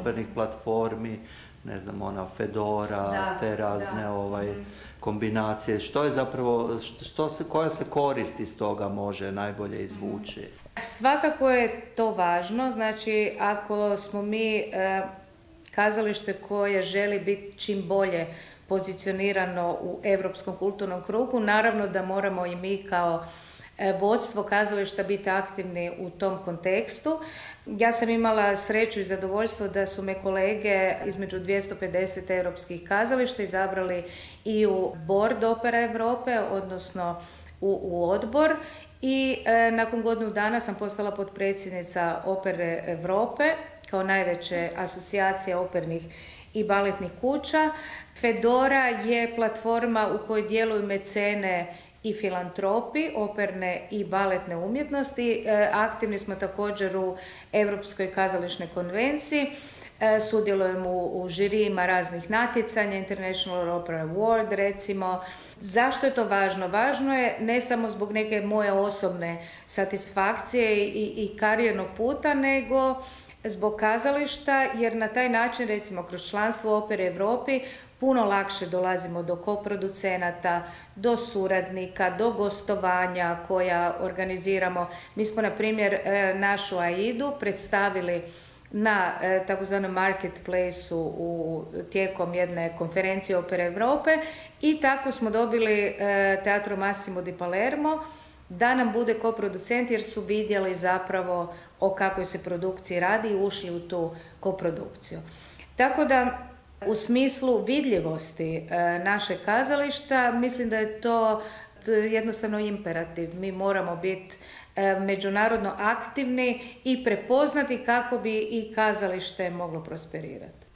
opernih platformi, ne znam, ona Fedora, te razne kombinacije. Što je zapravo, koja se korist iz toga može najbolje izvući? Svakako je to važno, znači ako smo mi kazalište koje želi biti čim bolje pozicionirano u europskom kulturnom krugu, naravno da moramo i mi kao vodstvo kazališta biti aktivni u tom kontekstu. Ja sam imala sreću i zadovoljstvo da su me kolege između 250 europskih kazališta izabrali i u Board Opera Europe, odnosno u odbor, i nakon godinu dana sam postala potpredsjednica Opere Europe kao najveće asocijacije opernih i baletnih kuća. Fedora je platforma u kojoj djeluju mecene i filantropi, operne i baletne umjetnosti. Aktivni smo također u Europskoj kazališnoj konvenciji. Sudjelujemo u žirijima raznih natjecanja, International Opera Award recimo. Zašto je to važno? Važno je ne samo zbog neke moje osobne satisfakcije i karijernog puta, nego zbog kazališta, jer na taj način, recimo kroz članstvo Opere Europi, puno lakše dolazimo do koproducenata, do suradnika, do gostovanja koja organiziramo. Mi smo, na primjer, našu Aidu predstavili na takozvanom marketplaceu tijekom jedne konferencije Opere Europe i tako smo dobili Teatro Massimo di Palermo da nam bude koproducent, jer su vidjeli zapravo o kakvoj se produkciji radi i ušli u tu koprodukciju. Tako da u smislu vidljivosti našeg kazališta mislim da je to jednostavno imperativ. Mi moramo biti međunarodno aktivni i prepoznati kako bi i kazalište moglo prosperirati.